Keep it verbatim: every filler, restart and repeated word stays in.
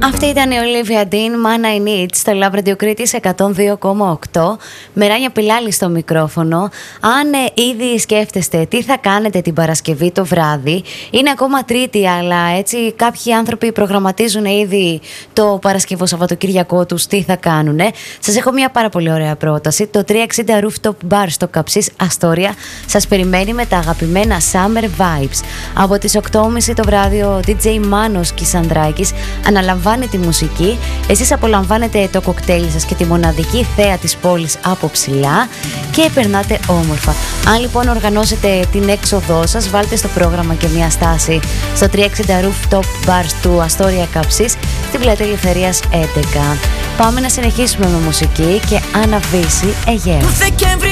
Αυτή ήταν η Olivia Dean, Man I Need, στο Love Radio Κρήτης εκατόν δύο κόμμα οκτώ. Με Ράνια Πιλάλη στο μικρόφωνο. Αν ε, ήδη σκέφτεστε τι θα κάνετε την Παρασκευή το βράδυ, είναι ακόμα Τρίτη, αλλά έτσι κάποιοι άνθρωποι προγραμματίζουν ήδη το Παρασκευό Σαββατοκύριακό τους τι θα κάνουνε. Σας έχω μια πάρα πολύ ωραία πρόταση. Το τριακόσια εξήντα Rooftop Bar στο Καψής Αστόρια σας περιμένει με τα αγαπημένα Summer Vibes. Από τις οκτώ και μισή το βράδυ ο ντι τζέι Μάνος Κισανδράκης αναλαμβάνει τη μουσική. Εσείς απολαμβάνετε το κοκτέιλ σας και τη μοναδική θέα της πόλης από ψηλά και περνάτε όμορφα. Αν λοιπόν οργανώσετε την έξοδό σας, βάλτε στο πρόγραμμα και μια στάση στο τριακόσια εξήντα Rooftop Bar του Αστόρια Καψής στην πλατεία Ελευθερίας έντεκα. Πάμε να συνεχίσουμε με μουσική και Άννα Βύση, Αιγαίο.